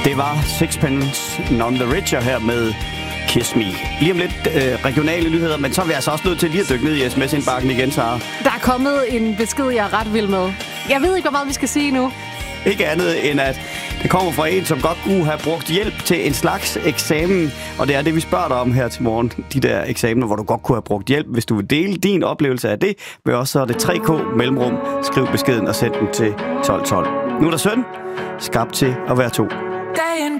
Det var Sixpence None the Richer her med Kiss Me. Lige om lidt regionale nyheder, men så er vi altså også nødt til lige at dykke ned i sms-indbakken igen, Sara. Der er kommet en besked, jeg er ret vild med. Jeg ved ikke, hvor meget vi skal sige nu. Ikke andet end, at det kommer fra en, som godt kunne have brugt hjælp til en slags eksamen. Og det er det, vi spørger dig om her til morgen. De der eksamener, hvor du godt kunne have brugt hjælp. Hvis du vil dele din oplevelse af det, vil også så er det 3K mellemrum. Skriv beskeden og send den til 1212. Nu er der søn. Skabt til at være to.